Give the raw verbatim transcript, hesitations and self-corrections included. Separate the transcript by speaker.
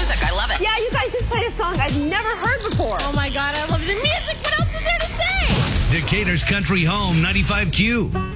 Speaker 1: music. I love it.
Speaker 2: Yeah, you guys just played a song I've never heard before.
Speaker 3: Oh, my God. I love the music. What else is there to say?
Speaker 4: Decatur's Country Home, ninety-five Q.